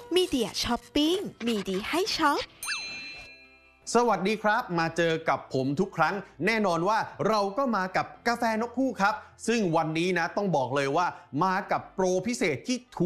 มีเดียช้อปปิ้งมีดีให้ช็อปสวัสดีครับมาเจอกับผมทุกครั้งแน่นอนว่าเราก็มากับกาแฟนกฮูกครับซึ่งวันนี้นะต้องบอกเลยว่ามากับโปรพิเศษที่ถู